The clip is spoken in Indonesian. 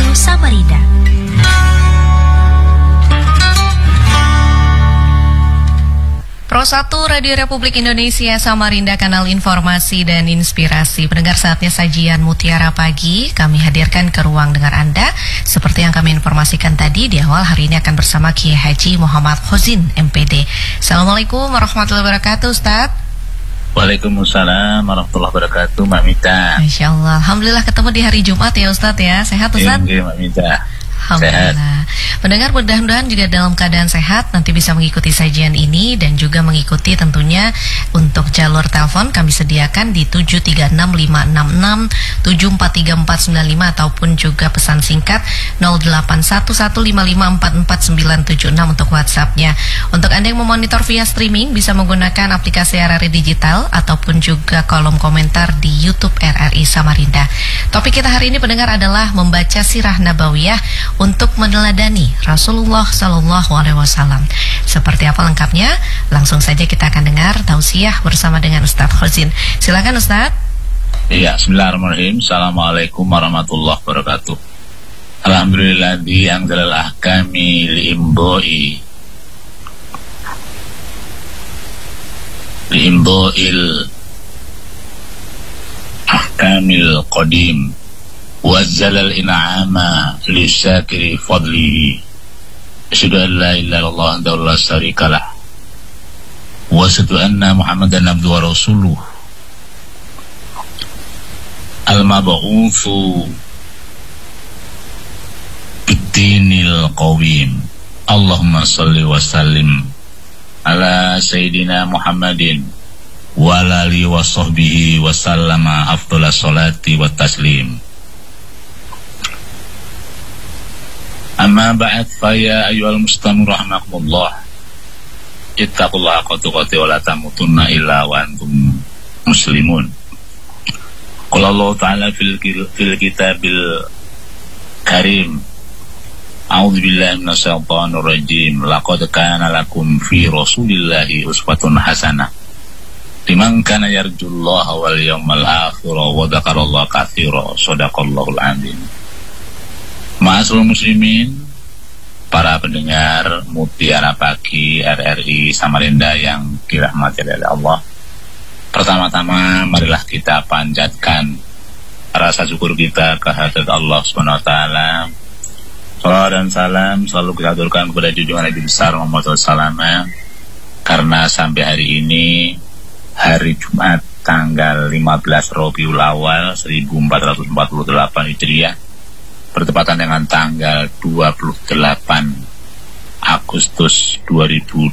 Radio Samarinda. Pro 1 Radio Republik Indonesia Samarinda, kanal informasi dan inspirasi. Pendengar, saatnya sajian Mutiara Pagi kami hadirkan ke ruang dengar Anda. Seperti yang kami informasikan tadi, di awal hari ini akan bersama Kiai Haji Muhammad Khozin, MPD. Assalamualaikum warahmatullahi wabarakatuh, Ustaz. Waalaikumsalam warahmatullahi wabarakatuh, Mbak Mita. Masya Allah, Alhamdulillah ketemu di hari Jumat ya Ustaz ya. Sehat Ustaz? Iya, Mbak Mita. Alhamdulillah. Pendengar, mudah-mudahan juga dalam keadaan sehat, nanti bisa mengikuti sajian ini dan juga mengikuti tentunya untuk jalur telepon kami sediakan di 73656674345 ataupun juga pesan singkat 081155449976 untuk WhatsApp-nya. Untuk Anda yang memonitor via streaming bisa menggunakan aplikasi RRI Digital ataupun juga kolom komentar di YouTube RRI Samarinda. Topik kita hari ini, pendengar, adalah membaca sirah nabawiyah untuk meneladani Rasulullah Sallallahu Alaihi Wasallam. Seperti apa lengkapnya? Langsung saja kita akan dengar tausiah bersama dengan Ustaz Khozin. Silakan Ustaz. Iya, bismillahirrahmanirrahim. Assalamualaikum warahmatullahi wabarakatuh. Alhamdulillah di anzalal ahkami liimbo'il ahkamil qadim wazzalal in'ama lisyakiri fadlihi asyhadu an la ilaha illallah wahdahu la syarikalah wa asyhadu anna muhammadan abduhu wa rasuluh al-mab'utsu bid-dinil qawim. Allahumma shalli wa sallim ala sayyidina Muhammadin wa alihi wa sahbihi wa sallama afdhalas salati wa taslim. Amma ba'd, fa ya ayyuhal muslimun rahimakumullah, ittaqullaha haqqa tuqatih wa la tamutunna illa wa antum muslimun. Qala Allah ta'ala fil kitabil karim, a'udzu billahi minasy syaithanir rajim, laqad kana lakum fi rasulillahi uswatun hasanah liman kana yarjullaha wal yawmal akhir wa dzakarallaha katsiran. Shadaqallahul azim. Ma'asyiral muslimin, para pendengar Mutiara Pagi RRI Samarinda yang dirahmati oleh Allah. Pertama-tama marilah kita panjatkan rasa syukur kita kehadirat Allah Subhanahu wa taala. Salawat dan salam selalu kita aturkan kepada junjungan Nabi besar Muhammad SAW, karena sampai hari ini hari Jumat tanggal 15 Rabiul Awal 1448 Hijriah bertepatan dengan tanggal 28 Agustus 2020